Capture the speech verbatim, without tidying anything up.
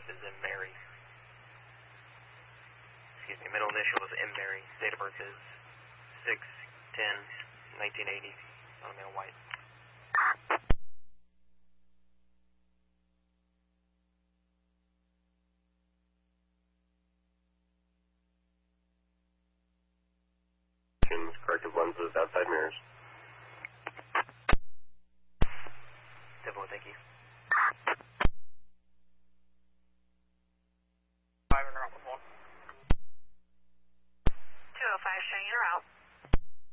is M. Mary. Excuse me, middle initial is M. Mary. Date of birth is six ten nineteen eighty. On a male white. Corrective lenses, outside mirrors.